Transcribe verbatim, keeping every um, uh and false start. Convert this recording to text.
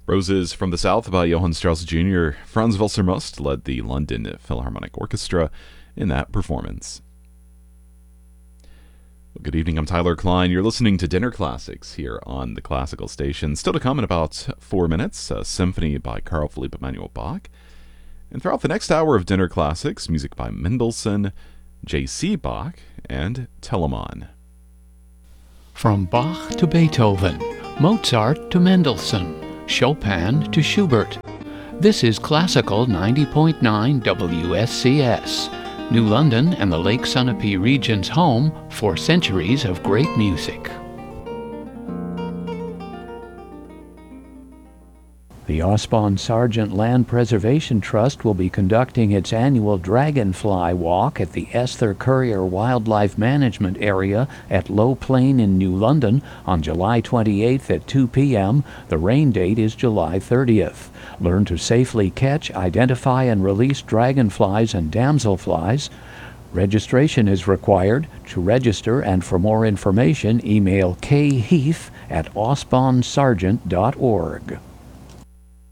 Roses from the South by Johann Strauss Junior Franz Wassermust led the London Philharmonic Orchestra in that performance. Well, good evening, I'm Tyler Klein. You're listening to Dinner Classics here on the Classical Station. Still to come in about four minutes, a symphony by Carl Philipp Emanuel Bach. And throughout the next hour of Dinner Classics, music by Mendelssohn, J C. Bach, and Telemann. From Bach to Beethoven, Mozart to Mendelssohn, Chopin to Schubert. This is Classical ninety point nine W S C S, New London and the Lake Sunapee region's home for centuries of great music. The Osbon Sargent Land Preservation Trust will be conducting its annual Dragonfly Walk at the Esther Currier Wildlife Management Area at Low Plain in New London on July twenty-eighth at two p.m. The rain date is July thirtieth. Learn to safely catch, identify, and release dragonflies and damselflies. Registration is required. To register and for more information, email kheath at osbonsargent dot org.